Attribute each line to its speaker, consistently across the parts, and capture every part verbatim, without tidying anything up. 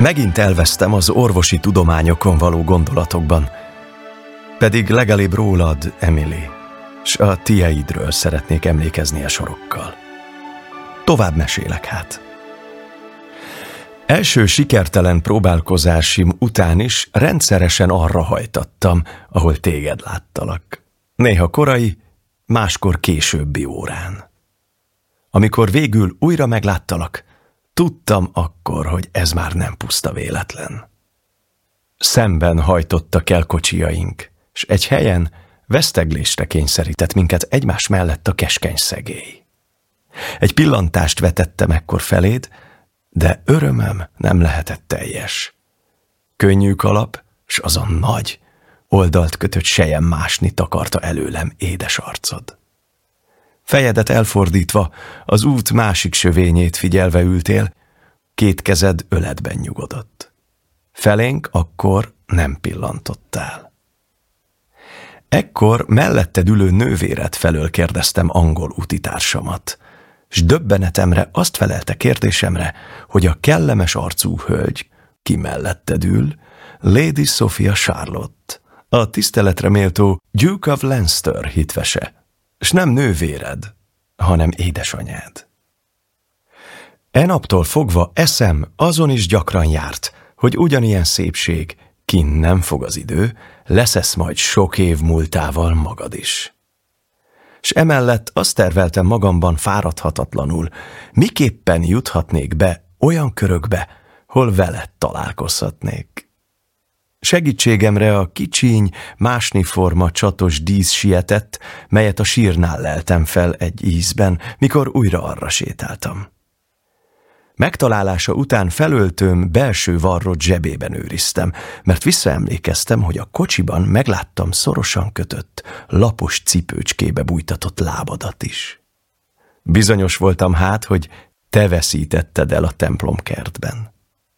Speaker 1: Megint elvesztem az orvosi tudományokon való gondolatokban. Pedig legalább rólad, Emily, s a tieidről szeretnék emlékezni a sorokkal. Tovább mesélek hát. Első sikertelen próbálkozásim után is rendszeresen arra hajtattam, ahol téged láttalak. Néha korai, máskor későbbi órán. Amikor végül újra megláttalak, tudtam akkor, hogy ez már nem puszta véletlen. Szemben hajtottak el kocsijaink, s egy helyen veszteglésre kényszerített minket egymás mellett a keskeny szegély. Egy pillantást vetettem ekkor feléd, de örömöm nem lehetett teljes. Könnyű kalap, s azon nagy, oldalt kötött sejem másni takarta előlem édes arcod. Fejedet elfordítva, az út másik sövényét figyelve ültél, két kezed öledben nyugodott. Felénk akkor nem pillantottál. Ekkor melletted ülő nővéred felől kérdeztem angol utitársamat, s döbbenetemre azt felelte kérdésemre, hogy a kellemes arcú hölgy, ki melletted ül, Lady Sophia Charlotte, a tiszteletre méltó Duke of Leinster hitvese, s nem nővéred, hanem édesanyád. E naptól fogva eszem azon is gyakran járt, hogy ugyanilyen szépség, kin nem fog az idő, leszesz majd sok év múltával magad is. S emellett azt terveltem magamban fáradhatatlanul, miképpen juthatnék be olyan körökbe, hol veled találkozhatnék. Segítségemre a kicsiny, másniforma csatos dísz sietett, melyet a sírnál leltem fel egy ízben, mikor újra arra sétáltam. Megtalálása után felöltőm belső varrott zsebében őriztem, mert visszaemlékeztem, hogy a kocsiban megláttam szorosan kötött, lapos cipőcskébe bújtatott lábadat is. Bizonyos voltam hát, hogy te veszítetted el a templomkertben.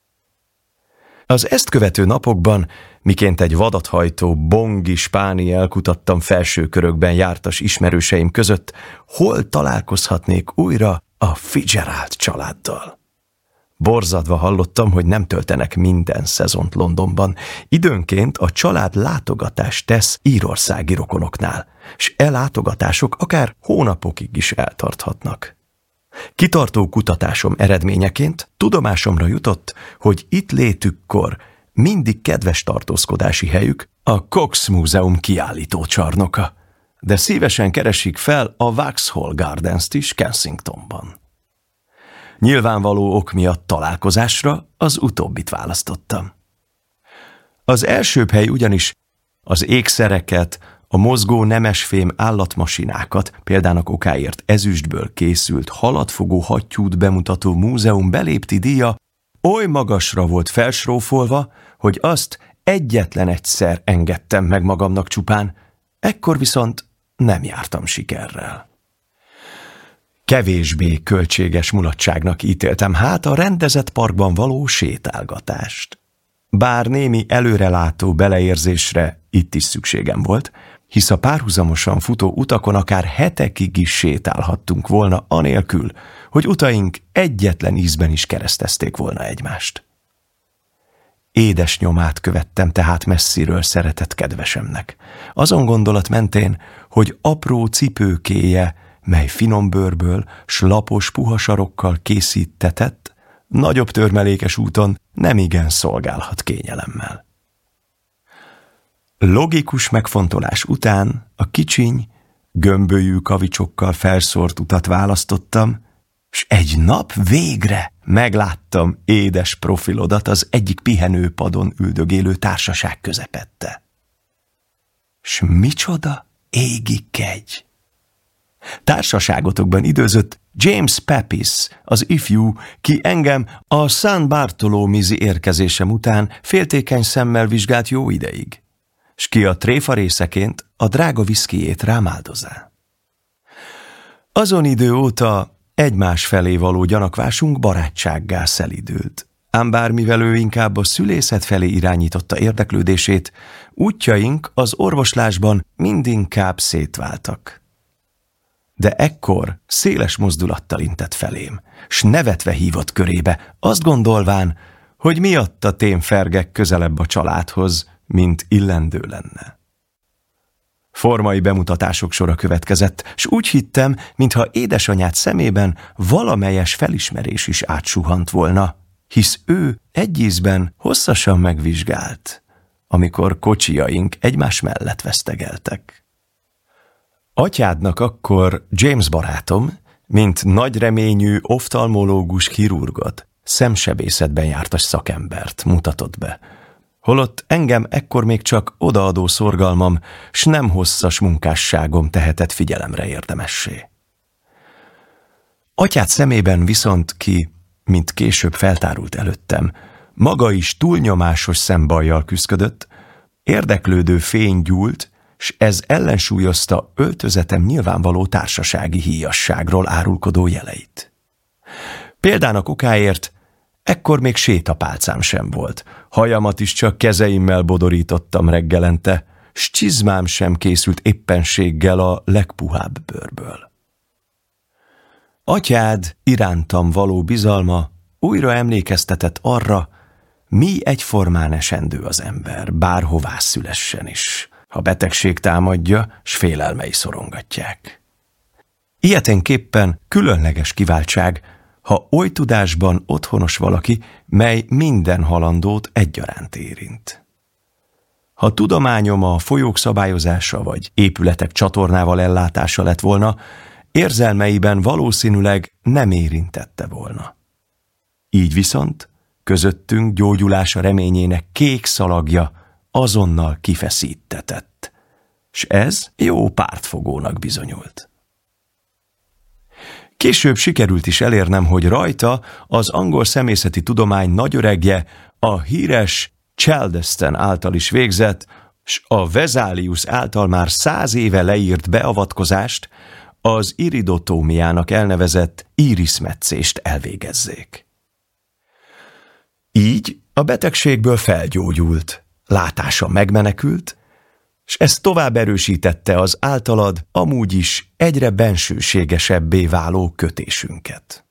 Speaker 1: Az ezt követő napokban, miként egy vadathajtó bongi spáni elkutattam felső körökben jártas ismerőseim között, hol találkozhatnék újra a Fitzgerald családdal. Borzadva hallottam, hogy nem töltenek minden szezont Londonban. Időnként a család látogatást tesz írországi rokonoknál, s e látogatások akár hónapokig is eltarthatnak. Kitartó kutatásom eredményeként tudomásomra jutott, hogy itt létükkor mindig kedves tartózkodási helyük a Cox Múzeum kiállítócsarnoka, de szívesen keresik fel a Vauxhall Gardens-t is Kensingtonban. Nyilvánvaló ok miatt találkozásra az utóbbit választottam. Az elsőbb hely ugyanis az ékszereket, a mozgó nemesfém állatmasinákat, példának okáért ezüstből készült haladfogó hattyút bemutató múzeum belépti díja oly magasra volt felsrófolva, hogy azt egyetlen egyszer engedtem meg magamnak csupán, ekkor viszont nem jártam sikerrel. Kevésbé költséges mulatságnak ítéltem hát a rendezett parkban való sétálgatást. Bár némi előrelátó beleérzésre itt is szükségem volt, hisz a párhuzamosan futó utakon akár hetekig is sétálhattunk volna anélkül, hogy utaink egyetlen ízben is keresztezték volna egymást. Édes nyomát követtem tehát messziről szeretett kedvesemnek, azon gondolat mentén, hogy apró cipőkéje, mely finom bőrből, s lapos puha sarokkal készítetett, nagyobb törmelékes úton nemigen szolgálhat kényelemmel. Logikus megfontolás után a kicsiny, gömbölyű kavicsokkal felszórt utat választottam, s egy nap végre megláttam édes profilodat az egyik pihenőpadon üldögélő társaság közepette. S micsoda égi kegy! Társaságotokban időzött James Pepys, az ifjú, ki engem a San Bartolomé-i érkezésem után féltékeny szemmel vizsgált jó ideig, s ki a tréfa részeként a drága viszkijét rám áldozá. Azon idő óta egymás felé való gyanakvásunk barátsággá szelidült, ám bár mivel ő inkább a szülészet felé irányította érdeklődését, útjaink az orvoslásban mindinkább szétváltak. De ekkor széles mozdulattal intett felém, s nevetve hívott körébe, azt gondolván, hogy miatta témfergek közelebb a családhoz, mint illendő lenne. Formai bemutatások sora következett, s úgy hittem, mintha édesanyád szemében valamelyes felismerés is átsuhant volna, hisz ő egy ízben hosszasan megvizsgált, amikor kocsijaink egymás mellett vesztegeltek. Atyádnak akkor James barátom, mint nagy reményű oftalmológus chirurgot, szemsebészetben jártas szakembert mutatott be, holott engem ekkor még csak odaadó szorgalmam, s nem hosszas munkásságom tehetett figyelemre érdemessé. Atyád szemében viszont ki, mint később feltárult előttem, maga is túlnyomásos szembajjal küszködött, érdeklődő fény gyúlt, s ez ellensúlyozta öltözetem nyilvánvaló társasági híjasságról árulkodó jeleit. Példának okáért ekkor még sétapálcám sem volt, hajamat is csak kezeimmel bodorítottam reggelente, s csizmám sem készült éppenséggel a legpuhább bőrből. Atyád irántam való bizalma újra emlékeztetett arra, mi egyformán esendő az ember, bárhová szülessen is, ha betegség támadja, s félelmei szorongatják. Ilyeténképpen különleges kiváltság, ha oly tudásban otthonos valaki, mely minden halandót egyaránt érint. Ha tudományom a folyók szabályozása vagy épületek csatornával ellátása lett volna, érzelmeiben valószínűleg nem érintette volna. Így viszont közöttünk gyógyulása reményének kék szalagja azonnal kifeszítetett, s ez jó pártfogónak bizonyult. Később sikerült is elérnem, hogy rajta az angol szemészeti tudomány nagyöregje, a híres Cseldeston által is végzett, s a Vesalius által már száz éve leírt beavatkozást, az iridotómiának elnevezett íriszmetszést elvégezzék. Így a betegségből felgyógyult, látása megmenekült, s ez tovább erősítette az általad amúgy is egyre bensőségesebbé váló kötésünket.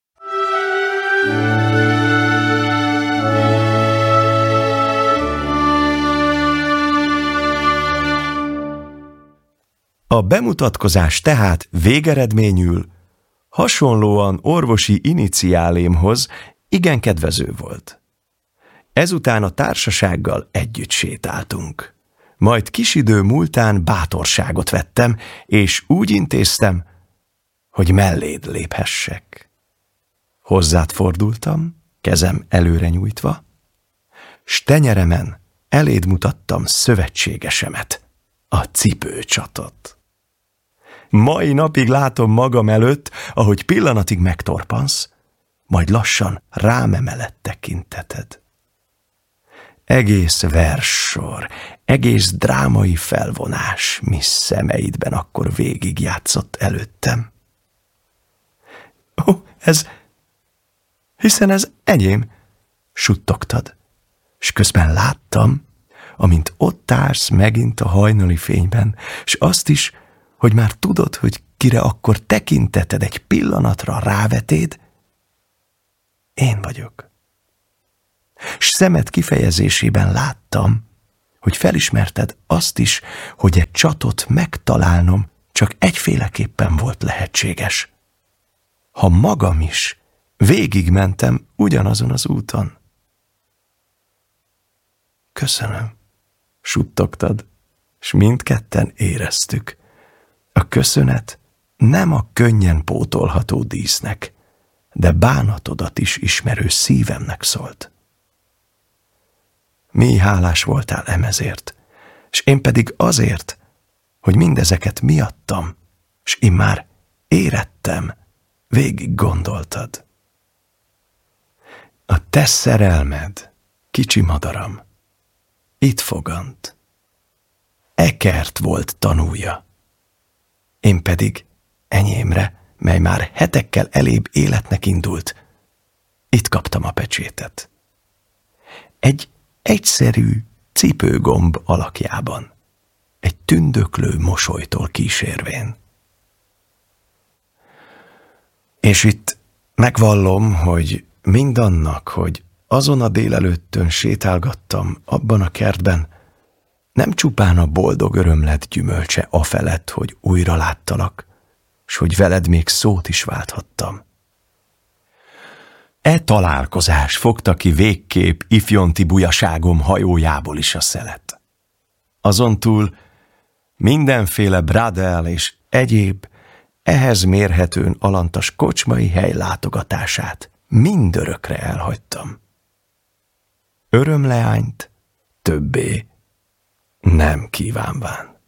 Speaker 1: A bemutatkozás tehát végeredményül hasonlóan orvosi iniciálémhoz igen kedvező volt. Ezután a társasággal együtt sétáltunk. Majd kis idő múltán bátorságot vettem, és úgy intéztem, hogy melléd léphessek. Hozzád fordultam, kezem előre nyújtva, s tenyeremen eléd mutattam szövetségesemet, a cipőcsatot. Mai napig látom magam előtt, ahogy pillanatig megtorpansz, majd lassan rám emeled tekinteted. Egész verssor, egész drámai felvonás mi szemeidben akkor végigjátszott előttem. Ó, ez, hiszen ez enyém, suttogtad, s közben láttam, amint ott állsz megint a hajnali fényben, s azt is, hogy már tudod, hogy kire akkor tekinteted egy pillanatra rávetéd, én vagyok. S szemed kifejezésében láttam, hogy felismerted azt is, hogy egy csatot megtalálnom csak egyféleképpen volt lehetséges. Ha magam is végigmentem ugyanazon az úton. Köszönöm, suttogtad, s mindketten éreztük. A köszönet nem a könnyen pótolható dísznek, de bánatodat is ismerő szívemnek szólt. Mély hálás voltál emezért, s én pedig azért, hogy mindezeket miattam, s én már érettem, végig gondoltad. A te szerelmed, kicsi madaram, itt fogant. Ekert volt tanúja. Én pedig enyémre, mely már hetekkel elébb életnek indult, itt kaptam a pecsétet. Egy egyszerű cipőgomb alakjában, egy tündöklő mosolytól kísérvén. És itt megvallom, hogy mindannak, hogy azon a délelőttön sétálgattam abban a kertben, nem csupán a boldog örömlet gyümölcse afelett, hogy újra láttalak, s hogy veled még szót is válthattam. E találkozás fogta ki végképp ifjonti bujaságom hajójából is a szelet. Azon túl mindenféle bradel és egyéb, ehhez mérhetőn alantas kocsmai hely látogatását mindörökre elhagytam. Örömleányt többé nem kívánván.